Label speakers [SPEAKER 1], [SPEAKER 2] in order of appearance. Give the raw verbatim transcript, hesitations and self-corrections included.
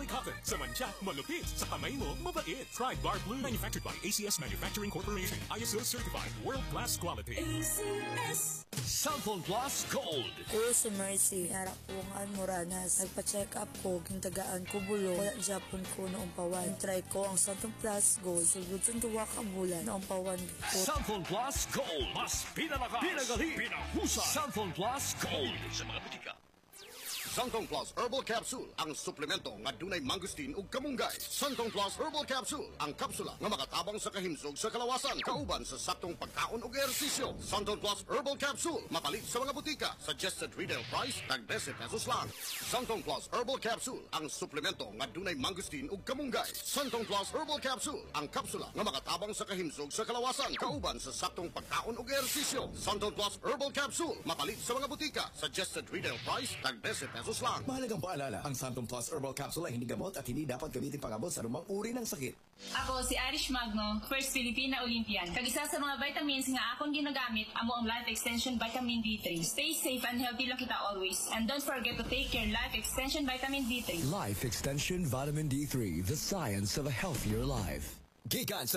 [SPEAKER 1] cotton. Sa mantsa, malupit. Sa kamay mo, mabait. Try Bar Blue. Manufactured by A C S Manufacturing Corporation. I S O certified. World-class quality. A C S.
[SPEAKER 2] Cellphone Plus Gold.
[SPEAKER 3] Ko si Mercy, harap ko ang Moranas. Nagpa-check up ko, gintagaan ko bulo. Wala Japon ko noong pawan. Try ko ang Cellphone Plus Gold. Sulbud sa tuwa ka bulan noong pawan ko.
[SPEAKER 2] Cellphone Plus Gold. Mas pinalakas, pinagaling, pinahusay. Cellphone Plus Gold. Sa mga butika.
[SPEAKER 4] Santong Plus Herbal Capsule, ang suplemento nga dunay mangustin ug kamunggay. Santong Plus Herbal Capsule, ang kapsula nga makatabang sa kahimsog sa kalawasan, kauban sa saktong pagkaon ug ehersisyo. Santong Plus Herbal Capsule, mapalit sa mga butika. Suggested retail price, tag twenty pesos lang. Santong Plus Herbal Capsule, ang suplemento nga dunay mangustin ug kamunggay. Santong Plus Herbal Capsule, ang kapsula nga makatabang sa kahimsog sa kalawasan, kauban sa saktong pagkaon ug ehersisyo. Santong Plus Herbal Capsule, mapalit sa mga butika. Suggested retail price, tag twenty pesos lang.
[SPEAKER 5] Mahalagang paalala, ang Santong Plus Herbal Capsule ay hindi gamot at hindi dapat gamitin pangabot sa anumang uri ng sakit.
[SPEAKER 6] Ako si Irish Magno, first Filipina Olympian. Kag-isa sa mga vitamins nga akong ginagamit, amo ang Life Extension Vitamin D three. Stay safe and healthy lang kita always. And don't forget to take your Life Extension Vitamin D three.
[SPEAKER 7] Life Extension Vitamin D three, the science of a healthier life.
[SPEAKER 5] Gigan sa